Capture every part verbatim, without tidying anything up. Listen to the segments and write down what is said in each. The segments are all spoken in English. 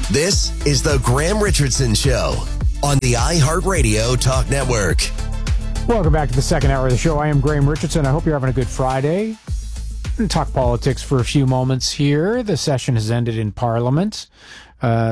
This is the Graham Richardson Show on the iHeartRadio Talk Network. Welcome back to the second hour of the show. I am Graham Richardson. I hope you're having a good Friday. We'll talk politics for a few moments here. The session has ended in Parliament. Uh,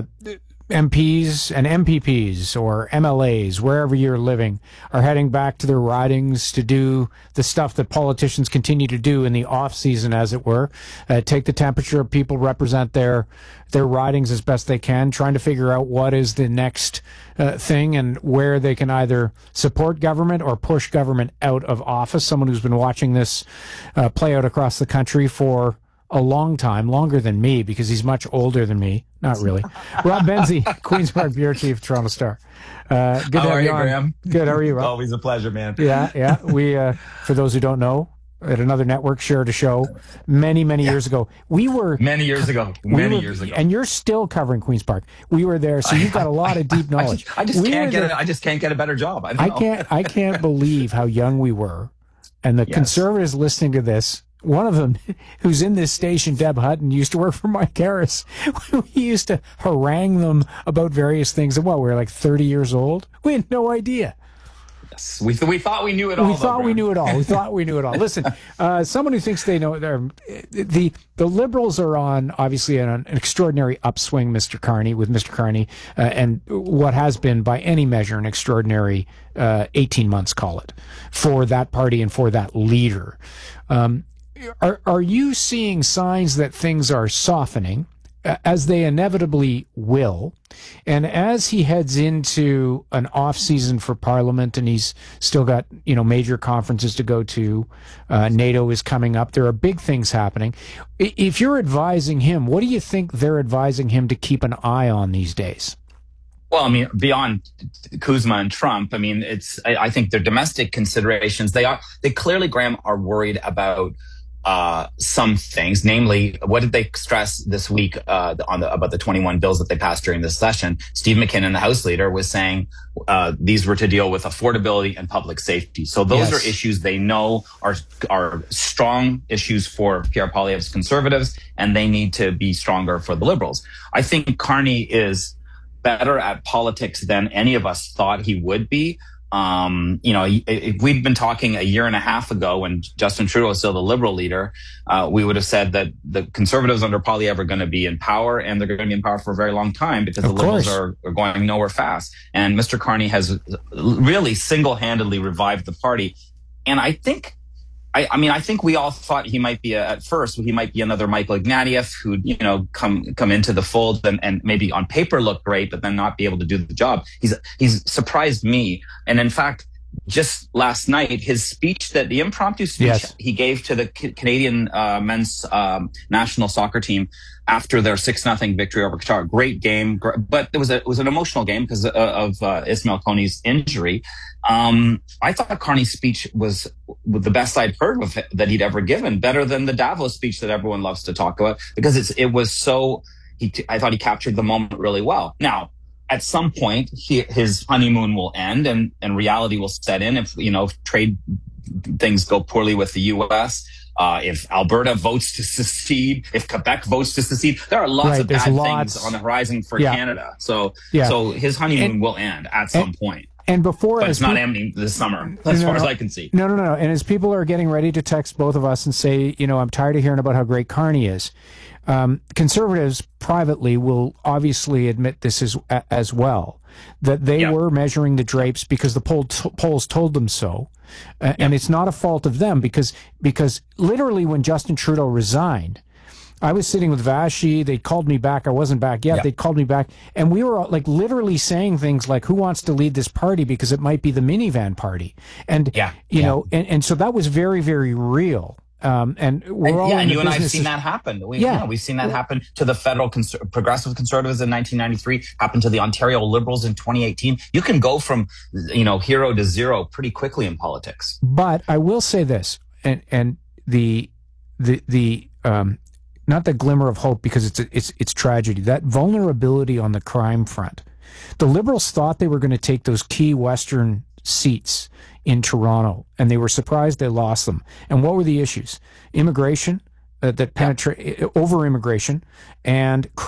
M Ps and M P Ps or M L As, wherever you're living, are heading back to their ridings to do the stuff that politicians continue to do in the off season, as it were. Uh, take the temperature of people, represent their their ridings as best they can, trying to figure out what is the next uh, thing and where they can either support government or push government out of office. Someone who's been watching this uh, play out across the country for a long time, longer than me, because he's much older than me. Not really. Rob Benzie, Queen's Park Bureau Chief, Toronto Star. Uh, good how to have are you you, on. Graham? Good. How are you, Rob? Always a pleasure, man. Yeah, yeah. We, uh, for those who don't know, at another network, shared a show many, many yeah. years ago. We were many years ago, we many were, years ago, and you're still covering Queen's Park. We were there, so you've got a lot of deep knowledge. I, I just, I just we can't get there, it. I just can't get a better job. I, don't I know. can't. I can't believe how young we were, and the yes. conservatives listening to this. One of them, who's in this station, Deb Hutton, used to work for Mike Harris. We used to harangue them about various things. And what, we were like thirty years old? We had no idea. Yes, we, th- we thought we knew it all. We thought we knew it all. We thought we knew it all. Listen, uh, someone who thinks they know, they're, the the Liberals are on, obviously, an, an extraordinary upswing, Mister Carney, with Mister Carney, uh, and what has been, by any measure, an extraordinary uh, eighteen months, call it, for that party and for that leader. Um, Are are you seeing signs that things are softening, as they inevitably will, and as he heads into an off season for Parliament, and he's still got, you know, major conferences to go to, uh, NATO is coming up, there are big things happening. If you're advising him, what do you think they're advising him to keep an eye on these days? Well, I mean, beyond Kuzma and Trump, I mean, it's I, I think their domestic considerations. They are they clearly, Graham, are worried about Uh, some things, namely, what did they stress this week uh, on the, about the twenty-one bills that they passed during this session? Steve McKinnon, the House Leader, was saying uh, these were to deal with affordability and public safety. So those yes. are issues they know are are strong issues for Pierre Poilievre's Conservatives, and they need to be stronger for the Liberals. I think Carney is better at politics than any of us thought he would be. Um, you know, if we'd been talking a year and a half ago when Justin Trudeau was still the Liberal leader, uh, we would have said that the Conservatives under Poilievre are going to be in power, and they're going to be in power for a very long time because of the Liberals course. are, are going nowhere fast. And Mister Carney has really single-handedly revived the party. And I think I, I mean, I think we all thought he might be, a, at first, he might be another Michael Ignatieff who'd, you know, come come into the fold and, and maybe on paper look great, but then not be able to do the job. He's he's surprised me. And in fact, just last night, his speech, that the impromptu speech yes. he gave to the Canadian uh, men's um, national soccer team after their six nothing victory over Qatar. Great game, but it was a, it was an emotional game because of uh, Ismail Koni's injury. Um, I thought Carney's speech was the best I'd heard of it, that he'd ever given, better than the Davos speech that everyone loves to talk about, because it's it was so. He, I thought he captured the moment really well. Now, at some point, he, his honeymoon will end, and, and reality will set in. If you know, if trade things go poorly with the U S, uh, if Alberta votes to secede, if Quebec votes to secede, there are lots right, of bad lots. things on the horizon for yeah. Canada. So, yeah. so his honeymoon and, will end at some and, point. And before, but it's not pe- ending this summer, as no, far no, as I can see. No, no, no. And as people are getting ready to text both of us and say, you know, I'm tired of hearing about how great Carney is. Um, conservatives privately will obviously admit this as as well, that they yep. were measuring the drapes because the poll t- polls told them so, uh, yep. and it's not a fault of them because because literally when Justin Trudeau resigned, I was sitting with Vashi. They called me back. I wasn't back yet. Yep. They called me back, and we were like literally saying things like, "Who wants to lead this party?" Because it might be the minivan party, and yeah. you yeah. know, and, and so that was very very real. Um, and we're and, all yeah, and you and I have business seen of, that happen. We, yeah. yeah, we've seen that happen to the federal cons- progressive conservatives in nineteen ninety-three, happened to the Ontario Liberals in twenty eighteen. You can go from, you know, hero to zero pretty quickly in politics. But I will say this, and and the the the um, not the glimmer of hope, because it's a, it's it's tragedy. That vulnerability on the crime front. The Liberals thought they were going to take those key Western seats in Toronto, and they were surprised they lost them. And what were the issues? Immigration, uh, that penetrate, over immigration, and crime.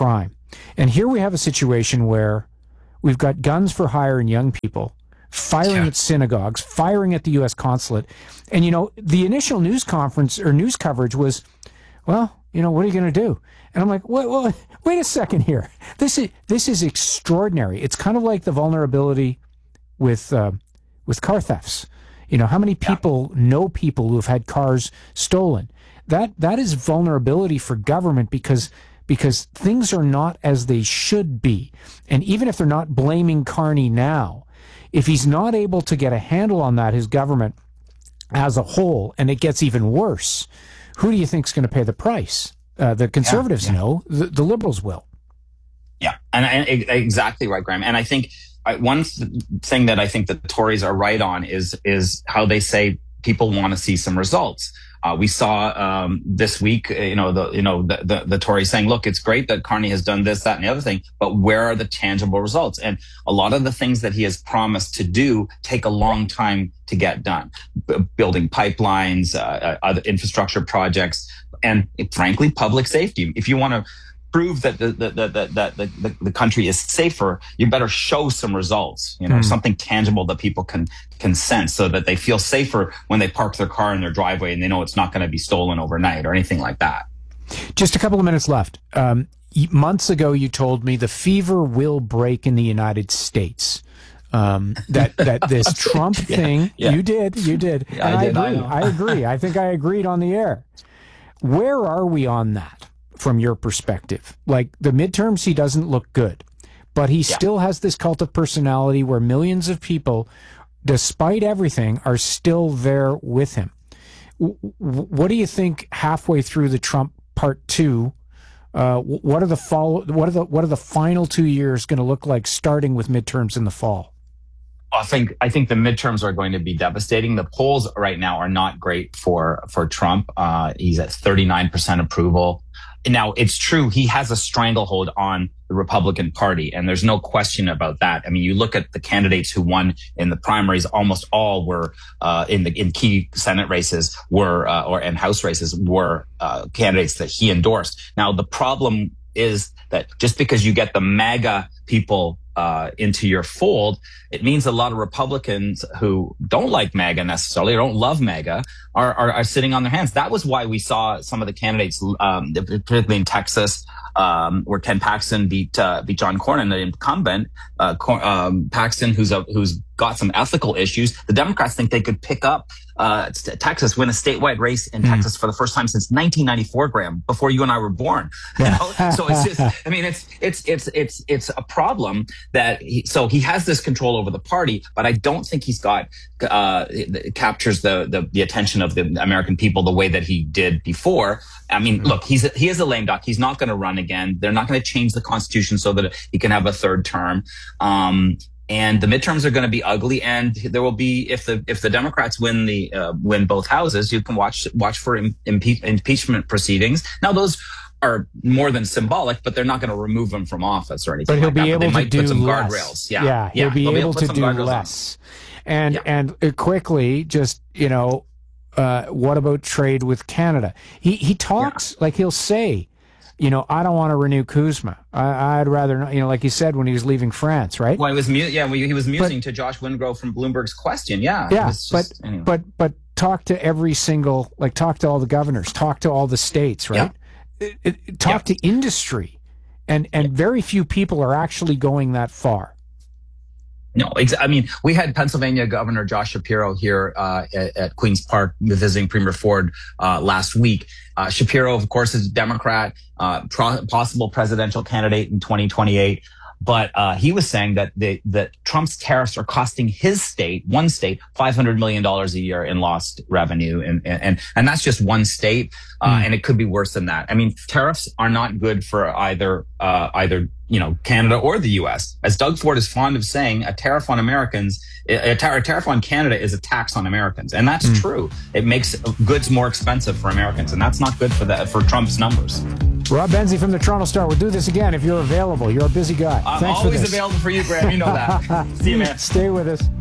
And here we have a situation where we've got guns for hire in young people, firing yeah. at synagogues, firing at the U S consulate. And, you know, the initial news conference or news coverage was, well, you know, what are you going to do? And I'm like, wait, wait, wait a second here. This is this is extraordinary. It's kind of like the vulnerability with uh, with car thefts. You know, how many people yeah. know people who have had cars stolen? That that is vulnerability for government because because things are not as they should be. And even if they're not blaming Carney now, if he's not able to get a handle on that, his government as a whole, and it gets even worse, who do you think is going to pay the price? Uh, the conservatives yeah, yeah. know, the, the liberals will. Yeah, and, and exactly right, Graham. And I think I, one th- thing that I think the Tories are right on is is how they say people want to see some results. Uh, we saw um, this week, you know, the you know the, the the Tories saying, "Look, it's great that Carney has done this, that, and the other thing, but where are the tangible results?" And a lot of the things that he has promised to do take a long time to get done. B- building pipelines, uh, other infrastructure projects, and frankly, public safety. If you want to prove that the the, the, the, the the country is safer, you better show some results, you know, mm. something tangible that people can can sense so that they feel safer when they park their car in their driveway and they know it's not going to be stolen overnight or anything like that. Just a couple of minutes left. Um, months ago, you told me the fever will break in the United States. Um, that that this Trump yeah, thing, yeah. you did, you did. Yeah, and I, I did, agree. I, I agree. I think I agreed on the air. Where are we on that? From your perspective, like the midterms, he doesn't look good, but he yeah. still has this cult of personality where millions of people, despite everything, are still there with him. W- what do you think halfway through the Trump part two? Uh, what are the follow? What are the what are the final two years going to look like, starting with midterms in the fall? I think I think the midterms are going to be devastating. The polls right now are not great for for Trump. Uh, he's at thirty-nine percent approval. Now, it's true, he has a stranglehold on the Republican Party, and there's no question about that. I mean, you look at the candidates who won in the primaries, almost all were uh, in the in key Senate races were uh, or and House races were uh, candidates that he endorsed. Now, the problem is that just because you get the MAGA people uh, into your fold, it means a lot of Republicans who don't like MAGA necessarily, or don't love MAGA, are, are, are sitting on their hands. That was why we saw some of the candidates, um, particularly in Texas, um, where Ken Paxton beat uh, beat John Cornyn, the incumbent. Uh, um, Paxton, who's a, who's got some ethical issues. The Democrats think they could pick up uh, Texas, win a statewide race in mm. Texas for the first time since nineteen ninety-four, Graham, before you and I were born. Yeah. You know? So it's just, I mean, it's it's it's it's it's a problem that he, so he has this control over the party, but I don't think he's got uh, captures the, the the attention of the American people the way that he did before. I mean, mm. look, he's a, he is a lame duck. He's not going to run again. They're not going to change the Constitution so that he can have a third term. Um, And the midterms are going to be ugly, and there will be if the if the Democrats win the uh, win both houses, you can watch watch for im- impe- impeachment proceedings. Now those are more than symbolic, but they're not going to remove him from office or anything. But he'll like be that. able But to do put some less. guardrails. Yeah, yeah, he'll yeah. be They'll able be able to, to do less. On. And yeah. and uh, quickly, just you know, uh, what about trade with Canada? He he talks yeah. like he'll say, you know, I don't want to renew Kuzma. I, I'd rather not, you know, like he said when he was leaving France, right? Well, he was, mu- yeah, well, he was musing but, to Josh Wingrove from Bloomberg's question. Yeah. Yeah. Just, but, anyway. but, but talk to every single, like talk to all the governors, talk to all the states, right? Yeah. It, it, talk yeah. to industry. And, and yeah. very few people are actually going that far. No, ex- I mean, we had Pennsylvania Governor Josh Shapiro here uh, at, at Queen's Park visiting Premier Ford uh, last week. Uh, Shapiro, of course, is a Democrat, uh, pro- possible presidential candidate in twenty twenty-eight. But uh, he was saying that the, that Trump's tariffs are costing his state, one state, five hundred million dollars a year in lost revenue. And, and, and that's just one state. Uh, mm. And it could be worse than that. I mean, tariffs are not good for either, uh, either, you know, Canada or the U S. As Doug Ford is fond of saying, a tariff on Americans, a, tar- a tariff on Canada is a tax on Americans. And that's mm. true. It makes goods more expensive for Americans. And that's not good for that, for Trump's numbers. Rob Benzie from the Toronto Star. We'll do this again if you're available. You're a busy guy. I'm Thanks always for this. available for you, Graham. You know that. See you, man. Stay with us.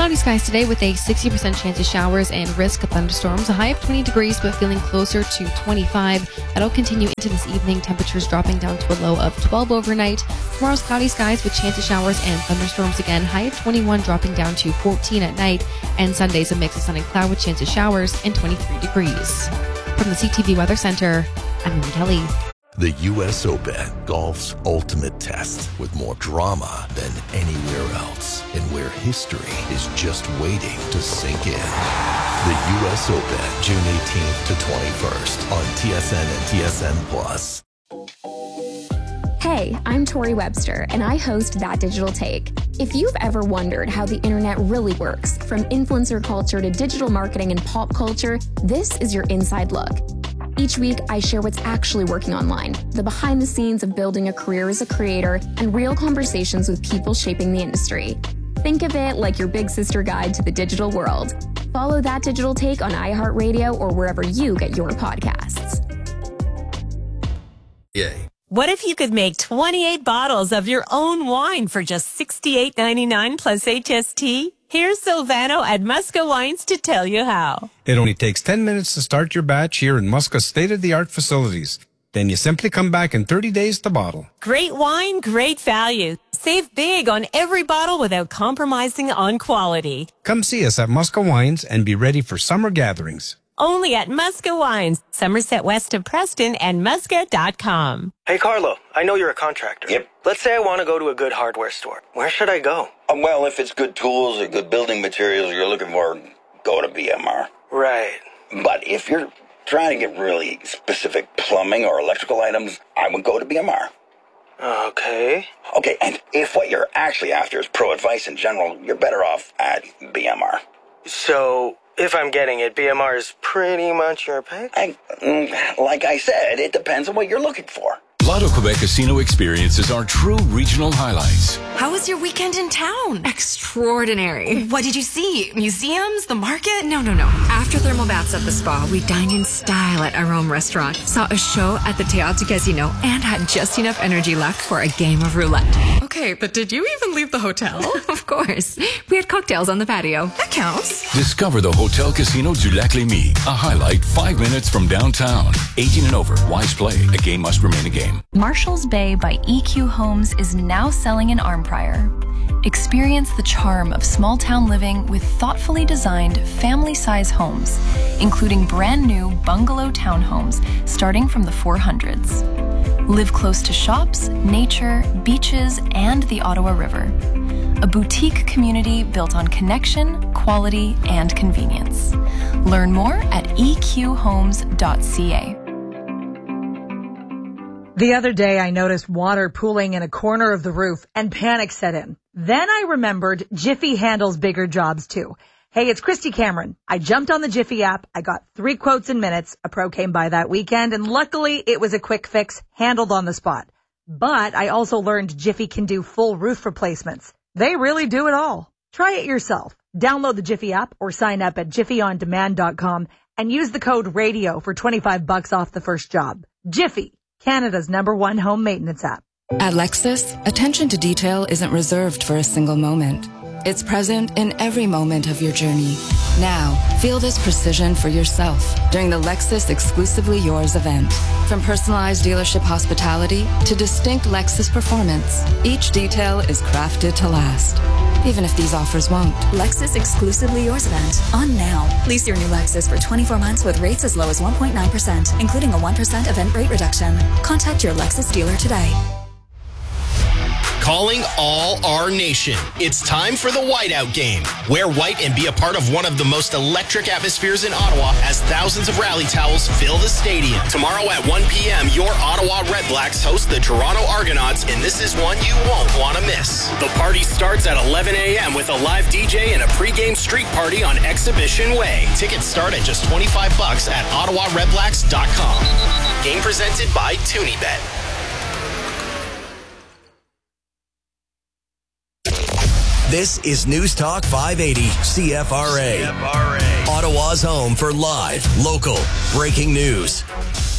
Cloudy skies today with a sixty percent chance of showers and risk of thunderstorms. A high of twenty degrees, but feeling closer to twenty-five. That'll continue into this evening. Temperatures dropping down to a low of twelve overnight. Tomorrow's cloudy skies with chance of showers and thunderstorms again. High of twenty-one, dropping down to fourteen at night. And Sunday's a mix of sun and cloud with chance of showers and twenty-three degrees. From the C T V Weather Center, I'm Amy Kelly. The U S Open, golf's ultimate test, with more drama than anywhere else, and where history is just waiting to sink in. The U S Open, June eighteenth to twenty-first on T S N and T S N Plus. Hey, I'm Tori Webster, and I host That Digital Take. If you've ever wondered how the internet really works, from influencer culture to digital marketing and pop culture, this is your inside look. Each week, I share what's actually working online, the behind the scenes of building a career as a creator, and real conversations with people shaping the industry. Think of it like your big sister guide to the digital world. Follow That Digital Take on iHeartRadio or wherever you get your podcasts. Yay. What if you could make twenty-eight bottles of your own wine for just sixty-eight ninety-nine plus H S T? Here's Silvano at Musca Wines to tell you how. It only takes ten minutes to start your batch here in Musca's state-of-the-art facilities. Then you simply come back in thirty days to bottle. Great wine, great value. Save big on every bottle without compromising on quality. Come see us at Musca Wines and be ready for summer gatherings. Only at Musca Wines, Somerset West of Preston, and musca dot com. Hey, Carlo, I know you're a contractor. Yep. Let's say I want to go to a good hardware store. Where should I go? Um, well, if it's good tools or good building materials you're looking for, go to B M R. Right. But if you're trying to get really specific plumbing or electrical items, I would go to B M R. Okay. Okay, and if what you're actually after is pro advice in general, you're better off at B M R. So, if I'm getting it, B M R is pretty much your pick? I, like I said, it depends on what you're looking for. Lotto Quebec Casino experiences are true regional highlights. How was your weekend in town? Extraordinary. What did you see? Museums? The market? No, no, no. After thermal baths at the spa, we dined in style at Arome Restaurant, saw a show at the Teatro Casino, and had just enough energy left for a game of roulette. Okay, but did you even leave the hotel? Of course. We had cocktails on the patio. That counts. Discover the Hotel Casino du Lac-Lémy, a highlight five minutes from downtown. eighteen and over. Wise play. A game must remain a game. Marshall's Bay by E Q Homes is now selling in Arnprior. Experience the charm of small town living with thoughtfully designed family-size homes, including brand new bungalow townhomes starting from the four hundreds. Live close to shops, nature, beaches, and the Ottawa River. A boutique community built on connection, quality, and convenience. Learn more at e q homes dot c a. The other day, I noticed water pooling in a corner of the roof and panic set in. Then I remembered Jiffy handles bigger jobs too. Hey, it's Christy Cameron. I jumped on the Jiffy app. I got three quotes in minutes. A pro came by that weekend, and luckily it was a quick fix, handled on the spot. But I also learned Jiffy can do full roof replacements. They really do it all. Try it yourself. Download the Jiffy app or sign up at jiffy on demand dot com and use the code RADIO for twenty-five bucks off the first job. Jiffy, Canada's number one home maintenance app. At Lexus, attention to detail isn't reserved for a single moment. It's present in every moment of your journey. Now, feel this precision for yourself during the Lexus Exclusively Yours event. From personalized dealership hospitality to distinct Lexus performance, each detail is crafted to last, even if these offers won't. Lexus Exclusively Yours event on now. Lease your new Lexus for twenty-four months with rates as low as one point nine percent, including a one percent event rate reduction. Contact your Lexus dealer today. Calling all our nation. It's time for the Whiteout Game. Wear white and be a part of one of the most electric atmospheres in Ottawa as thousands of rally towels fill the stadium. Tomorrow at one p.m., your Ottawa Redblacks host the Toronto Argonauts, and this is one you won't want to miss. The party starts at eleven a.m. with a live D J and a pregame street party on Exhibition Way. Tickets start at just twenty-five bucks at ottawa redblacks dot com. Game presented by TunyBet. This is News Talk five eighty C F R A. C F R A. Ottawa's home for live, local, breaking news.